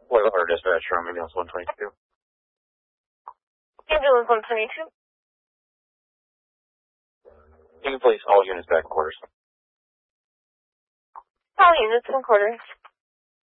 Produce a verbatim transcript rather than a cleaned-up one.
What our dispatcher on ambulance one twenty-two? Ambulance one twenty-two. You can place all units back in quarters. All units in quarters.